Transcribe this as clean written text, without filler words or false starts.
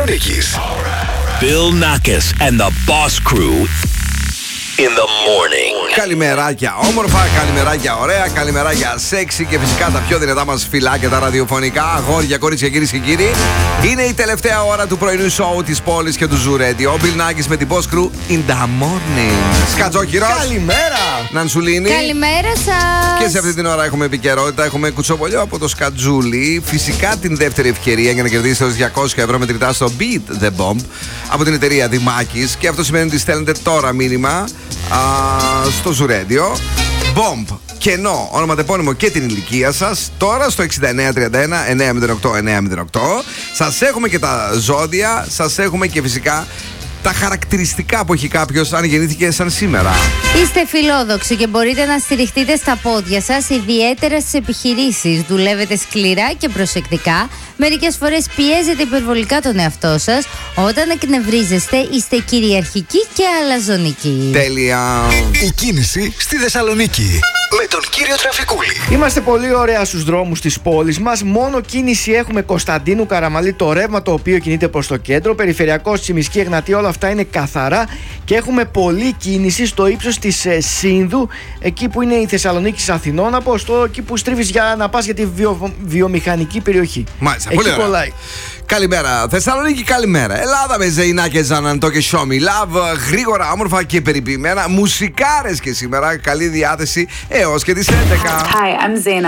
Θεσσαλονίκης. Bill Nackis and the Boss Crew in the morning. Καλημεράκια όμορφα, καλημεράκια ωραία, καλημεράκια σεξι και φυσικά τα πιο δυνατά μας φυλάκια τα ραδιοφωνικά. Αγόρια, κορίτσια, κυρίες και κύριοι. Είναι η τελευταία ώρα του πρωινού σοου της πόλης και του Zoo Radio. Ο Bill Nackis με την Boss Crew in the morning. Σκατζόκυρος. Καλημέρα. Νανσουλίνη. Καλημέρα σας. Και σε αυτή την ώρα έχουμε επικαιρότητα. Έχουμε κουτσομπολιό από το Σκατζούλι. Φυσικά την δεύτερη ευκαιρία για να κερδίσετε ως 200 ευρώ μετρητά στο Beat the Bomb από την εταιρεία Δημάκης. Και αυτό σημαίνει ότι στέλνετε τώρα μήνυμα στο Zoo Radio Bomb, κενό, ονοματεπώνυμο και την ηλικία σας. Τώρα στο 6931 908 908. Σας έχουμε και τα ζώδια. Σας έχουμε και φυσικά τα χαρακτηριστικά που έχει κάποιος αν γεννήθηκε σαν σήμερα. Είστε φιλόδοξοι και μπορείτε να στηριχτείτε στα πόδια σας, ιδιαίτερα στις επιχειρήσεις. Δουλεύετε σκληρά και προσεκτικά. Μερικές φορές πιέζετε υπερβολικά τον εαυτό σας. Όταν εκνευρίζεστε, είστε κυριαρχικοί και αλαζονικοί. Τέλεια. Η κίνηση στη Θεσσαλονίκη. Με τον κύριο Τραφικούλη. Είμαστε πολύ ωραία στους δρόμους της πόλης μας. Μόνο κίνηση έχουμε Κωνσταντίνου Καραμαλή, το ρεύμα το οποίο κινείται προς το κέντρο. Περιφερειακός, Τσιμισκή, Εγνατία, όλα αυτά είναι καθαρά. Και έχουμε πολλή κίνηση στο ύψος της Σύνδου, εκεί που είναι η Θεσσαλονίκη Αθηνών, από εκεί που στρίβεις για να πας για τη βιομηχανική περιοχή. Μάλιστα, εκεί πολύ ωραία. κολλάει. Καλημέρα Θεσσαλονίκη, καλημέρα Ελλάδα με Ζεϊνά και Ζαναντό και Show Me Love. Γρήγορα, όμορφα και περιποιημένα. Μουσικάρες και σήμερα. Καλή διάθεση έως και τις 11. Hi, I'm Zaina.